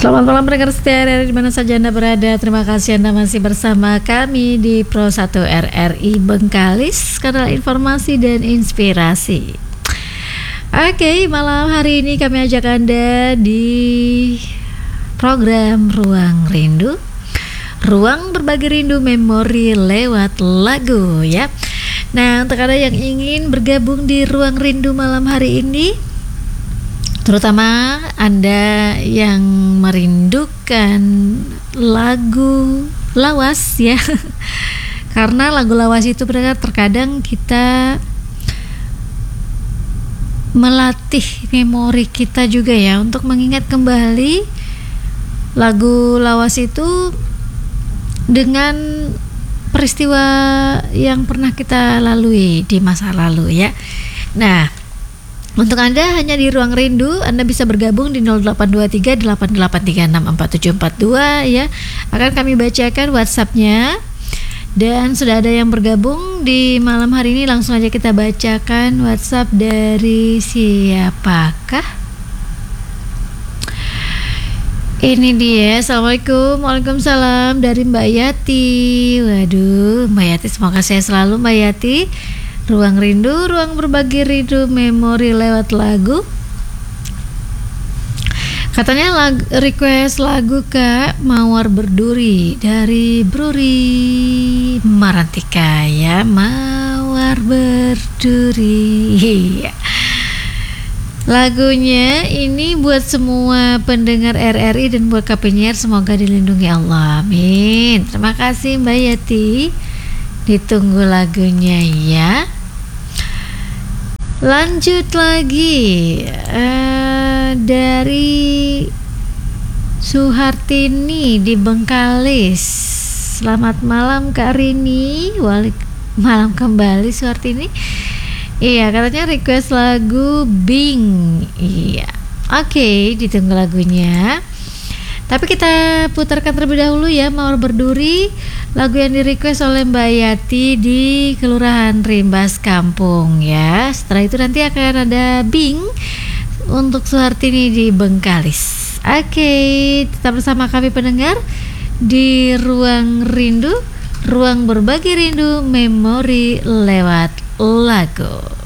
Selamat malam pendengar setia RRI di mana saja Anda berada. Terima kasih Anda masih bersama kami di Pro 1 RRI Bengkalis, kanal informasi dan inspirasi. Oke, malam hari ini kami ajak Anda di program Ruang Rindu. Ruang berbagi rindu memori lewat lagu ya. Nah, untuk Anda yang ingin bergabung di Ruang Rindu malam hari ini, terutama Anda yang merindukan lagu lawas ya. Karena lagu lawas itu terkadang kita melatih memori kita juga ya, untuk mengingat kembali lagu lawas itu dengan peristiwa yang pernah kita lalui di masa lalu ya. Nah, untuk Anda hanya di Ruang Rindu, Anda bisa bergabung di 0823 8836 4742 ya. Akan kami bacakan WhatsApp-nya. Dan sudah ada yang bergabung di malam hari ini, langsung aja kita bacakan WhatsApp dari siapakah? Ini dia. Assalamualaikum. Waalaikumsalam, dari Mbak Yati. Waduh, Mbak Yati, semoga sehat selalu Mbak Yati. Ruang Rindu, ruang berbagi rindu memori lewat lagu. Katanya request lagu Kak Mawar Berduri dari Bruri Marantika ya. Mawar Berduri. Lagunya ini buat semua pendengar RRI dan buat Kak Penyiar, semoga dilindungi Allah. Amin. Terima kasih Mbak Yati. Ditunggu lagunya ya. Lanjut lagi dari Suhartini di Bengkalis. Selamat malam Kak Rini. Malam kembali Suhartini. Iya, katanya request lagu Bing. Iya. Oke, ditunggu lagunya. Tapi kita putarkan terlebih dahulu ya, Mawar Berduri, lagu yang di-request oleh Mbak Yati di Kelurahan Rimbas Kampung ya. Setelah itu nanti akan ada Bing untuk Suhartini di Bengkalis. Oke, tetap bersama kami pendengar di Ruang Rindu, ruang berbagi rindu memori lewat lagu.